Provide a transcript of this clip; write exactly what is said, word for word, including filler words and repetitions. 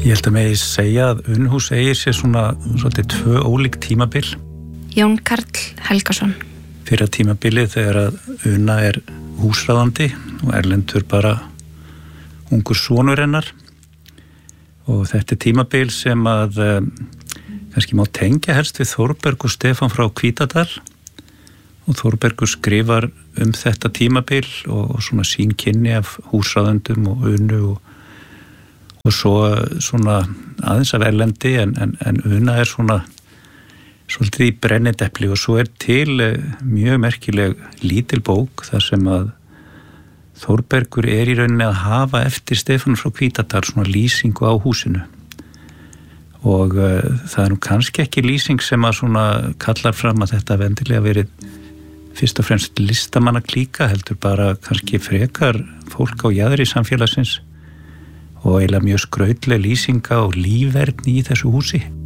Ég held að megi segja að Unuhús eigi sér svona svolítið tvö ólík tímabil. Jón Karl Helgason. Fyrra tímabilið þegar að Una er húsráðandi og Erlendur bara ungur sonur hennar. Og þetta er tímabil sem að um, kannski má tengja helst við Þórberg og Stefán frá Hvítadal. Og Þórbergur skrifar um þetta tímabil og, og svona sín kynni af húsráðendum og Unu og og svo svona aðeins af Erlendi en, en, en Una er svona svolítið í brennidepli og svo er til mjög merkileg lítil bók þar sem að Þórbergur er í rauninni að hafa eftir Stefán frá Hvítadal svona lýsingu á húsinu og uh, það er nú kannski ekki lýsing sem að svona kallar fram að þetta vendilega verið fyrst og fremst listamanna klíka heldur bara kannski frekar fólk á jaðri samfélagsins og eiginlega mjög skrautleg lýsinga og lífverðni í þessu húsi.